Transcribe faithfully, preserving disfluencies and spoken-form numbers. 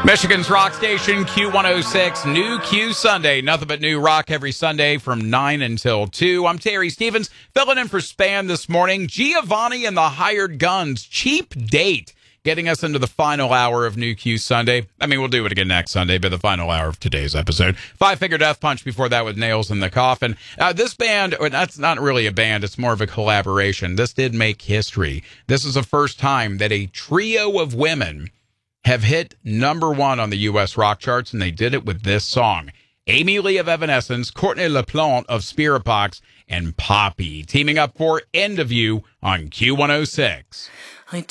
Michigan's rock station, Q one oh six, New Q Sunday. Nothing but new rock every Sunday from nine until two. I'm Terry Stevens, filling in for Span this morning. Giovanni and the Hired Guns, Cheap Date, getting us into the final hour of New Q Sunday. I mean, we'll do it again next Sunday, but the final hour of today's episode. Five Finger Death Punch before that with Nails in the Coffin. Uh, this band, or that's not really a band, it's more of a collaboration. This did make history. This is the first time that a trio of women have hit number one on the U S rock charts, and they did it with this song. Amy Lee of Evanescence, Courtney LaPlante of Spiritbox, and Poppy teaming up for End of You on Q one oh six.